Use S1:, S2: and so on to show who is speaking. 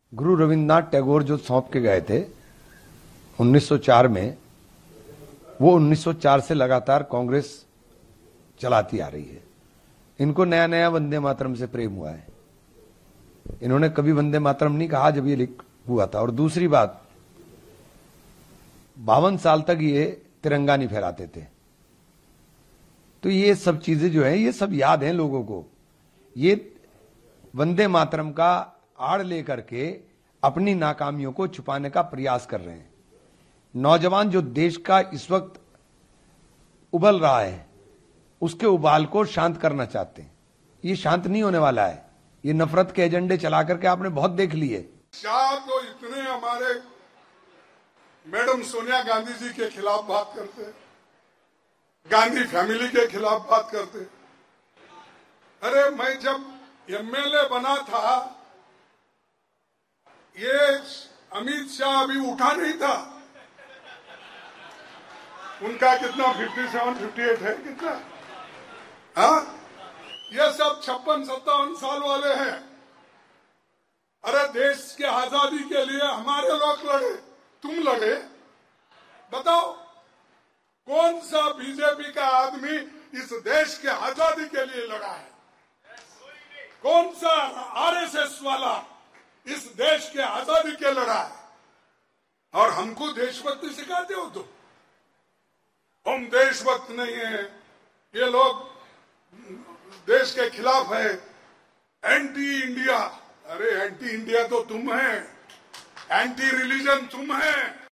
S1: गुरु रविन्द्रनाथ टैगोर जो सौंप के गए थे 1904 में, वो 1904 से लगातार कांग्रेस चलाती आ रही है। इनको नया नया वंदे मातरम से प्रेम हुआ है। इन्होंने कभी वंदे मातरम नहीं कहा जब ये लिख हुआ था। और दूसरी बात, 52 साल तक ये तिरंगा नहीं फहराते थे। तो ये सब चीजें जो है ये सब याद हैं लोगों को। ये वंदे मातरम का आड़ लेकर के अपनी नाकामियों को छुपाने का प्रयास कर रहे हैं। नौजवान जो देश का इस वक्त उबल रहा है उसके उबाल को शांत करना चाहते हैं। ये शांत नहीं होने वाला है। ये नफरत के एजेंडे चला करके आपने बहुत देख लिए।
S2: शाह तो इतने हमारे मैडम सोनिया गांधी जी के खिलाफ बात करते, गांधी फैमिली के खिलाफ बात करते। अरे मैं जब एमएलए बना था, ये अमित शाह अभी उठा नहीं था। उनका कितना 57, 58 है कितना? हाँ, ये सब 56-57 साल वाले हैं। अरे देश के आजादी के लिए हमारे लोग लड़े, तुम लड़े। बताओ कौन सा बीजेपी का आदमी इस देश के आजादी के लिए लड़ा है? कौन सा आरएसएस वाला इस देश के आजादी के लड़ा है? और हमको देशभक्ति सिखाते हो तो हम देशभक्त नहीं है। ये लोग देश के खिलाफ है, एंटी इंडिया। अरे एंटी इंडिया तो तुम है, एंटी रिलीजन तुम है।